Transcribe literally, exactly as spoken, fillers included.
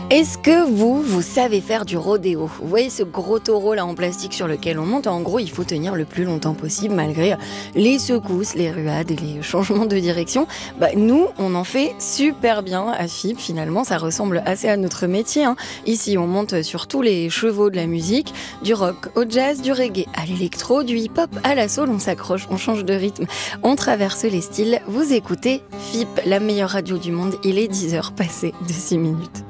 Est-ce que vous, vous savez faire du rodéo ? Vous voyez ce gros taureau là en plastique sur lequel on monte ? En gros, il faut tenir le plus longtemps possible malgré les secousses, les ruades et les changements de direction. Bah, nous, on en fait super bien à F I P. Finalement, ça ressemble assez à notre métier. Hein. Ici, on monte sur tous les chevaux de la musique, du rock au jazz, du reggae à l'électro, du hip-hop à la soul. On s'accroche, on change de rythme, on traverse les styles. Vous écoutez F I P, la meilleure radio du monde. Il est dix heures passées de six minutes.